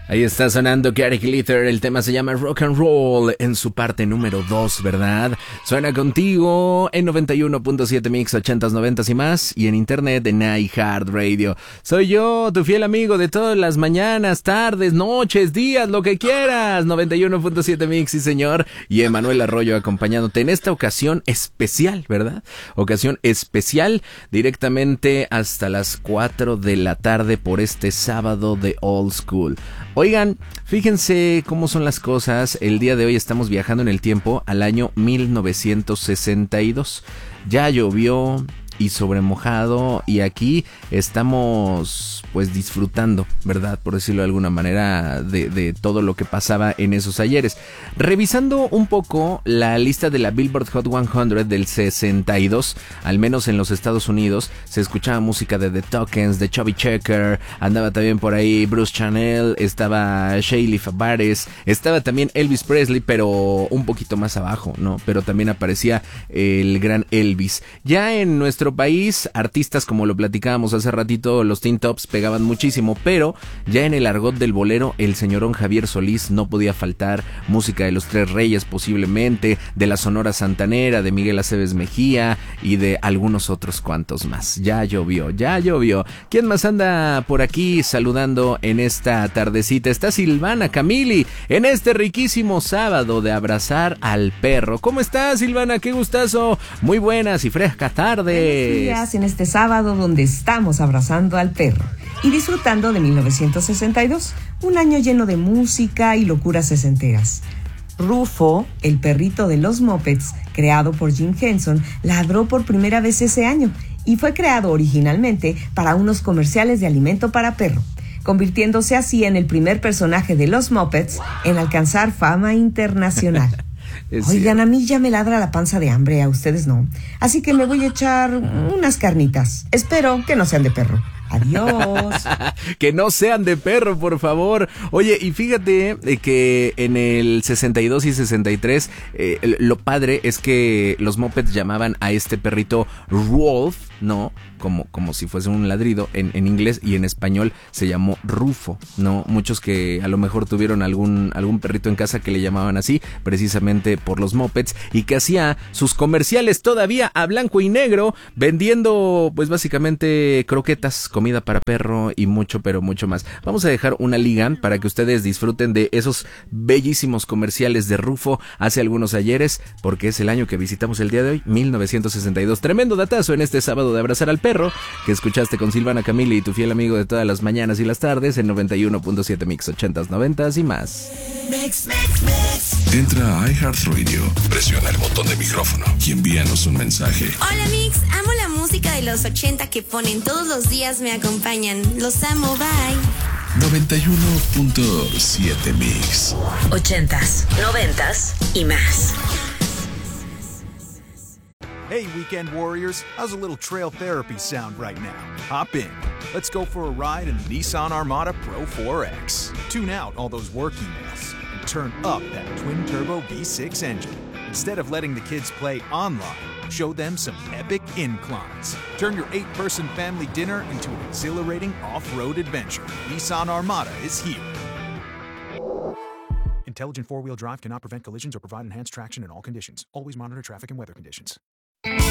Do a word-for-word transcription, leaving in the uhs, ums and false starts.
Ahí está sonando Gary Glitter, el tema se llama Rock and Roll en su parte número dos, ¿verdad? Suena contigo en noventa y uno punto siete Mix, ochentas, noventas y más, y en internet en iHeartRadio. Soy yo, tu fiel amigo de todas las mañanas, tardes, noches, días, lo que quieras. noventa y uno punto siete Mix, sí señor, y Emanuel Arroyo acompañándote en esta ocasión especial, ¿verdad? Ocasión especial, directamente hasta las cuatro de la tarde por este sábado de Old School. Oigan, fíjense cómo son las cosas. El día de hoy estamos viajando en el tiempo al año mil novecientos sesenta y dos. Ya llovió y sobremojado y aquí estamos pues disfrutando, ¿verdad? Por decirlo de alguna manera, de, de todo lo que pasaba en esos ayeres. Revisando un poco la lista de la Billboard Hot cien del sesenta y dos, al menos en los Estados Unidos, se escuchaba música de The Tokens, de Chubby Checker, andaba también por ahí Bruce Chanel, estaba Shaylee Fabares, estaba también Elvis Presley, pero un poquito más abajo, ¿no? Pero también aparecía el gran Elvis. Ya en nuestro país, artistas como lo platicábamos hace ratito, los Teen Tops pegaban muchísimo, pero ya en el argot del bolero, el señorón Javier Solís no podía faltar, música de los Tres Reyes posiblemente, de la Sonora Santanera, de Miguel Aceves Mejía y de algunos otros cuantos más. Ya llovió, ya llovió. ¿Quién más anda por aquí saludando en esta tardecita? Está Silvana Camili en este riquísimo sábado de abrazar al perro. ¿Cómo estás, Silvana? Qué gustazo. Muy buenas y frescas tardes. Buenos días en este sábado donde estamos abrazando al perro y disfrutando de mil novecientos sesenta y dos, un año lleno de música y locuras sesenteras. Rufo, el perrito de los Muppets, creado por Jim Henson, ladró por primera vez ese año y fue creado originalmente para unos comerciales de alimento para perro, convirtiéndose así en el primer personaje de los Muppets en alcanzar fama internacional. Oigan, a mí ya me ladra la panza de hambre, a ustedes no. Así que me voy a echar unas carnitas. Espero que no sean de perro. Adiós. Que no sean de perro, por favor. Oye, y fíjate eh, que en el sesenta y dos y sesenta y tres eh, lo padre es que los Muppets llamaban a este perrito Rolf, ¿no? Como, como si fuese un ladrido en, en inglés, y en español se llamó Rufo, ¿no? Muchos que a lo mejor tuvieron algún, algún perrito en casa que le llamaban así, precisamente por los Muppets, y que hacía sus comerciales todavía a blanco y negro, vendiendo pues básicamente croquetas, comida para perro y mucho, pero mucho más. Vamos a dejar una liga para que ustedes disfruten de esos bellísimos comerciales de Rufo hace algunos ayeres, porque es el año que visitamos el día de hoy, mil novecientos sesenta y dos. Tremendo datazo en este sábado de abrazar al perro, que escuchaste con Silvana Camili y tu fiel amigo de todas las mañanas y las tardes en noventa y uno punto siete Mix, ochentas, noventas y más. Mix, mix, mix. Entra a iHeartRadio, presiona el botón de micrófono y envíanos un mensaje. Hola Mix, amo la música de los ochenta que ponen todos los días, me acompañan. Los amo, bye. noventa y uno punto siete Mix. Ochentas, noventas y más. Hey, weekend warriors, how's a little trail therapy sound right now? Hop in. Let's go for a ride in the Nissan Armada Pro four X. Tune out all those work emails and turn up that twin-turbo V six engine. Instead of letting the kids play online, show them some epic inclines. Turn your eight-person family dinner into an exhilarating off-road adventure. Nissan Armada is here. Intelligent four-wheel drive cannot prevent collisions or provide enhanced traction in all conditions. Always monitor traffic and weather conditions.